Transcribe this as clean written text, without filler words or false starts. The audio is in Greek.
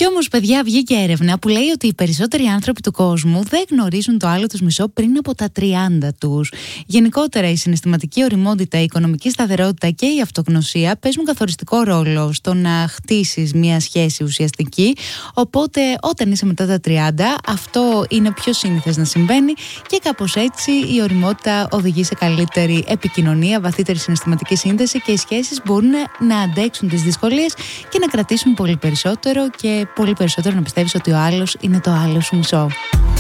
Κι όμως, παιδιά, βγήκε έρευνα που λέει ότι οι περισσότεροι άνθρωποι του κόσμου δεν γνωρίζουν το άλλο τους μισό πριν από τα 30 τους. Γενικότερα, η συναισθηματική ωριμότητα, η οικονομική σταθερότητα και η αυτογνωσία παίζουν καθοριστικό ρόλο στο να χτίσεις μια σχέση ουσιαστική. Οπότε, όταν είσαι μετά τα 30, αυτό είναι πιο σύνηθες να συμβαίνει και κάπως έτσι η ωριμότητα οδηγεί σε καλύτερη επικοινωνία, βαθύτερη συναισθηματική σύνδεση και οι σχέσεις μπορούν να αντέξουν τις δυσκολίες και να κρατήσουν πολύ περισσότερο και πολύ περισσότερο να πιστεύεις ότι ο άλλος είναι το άλλο σου μισό.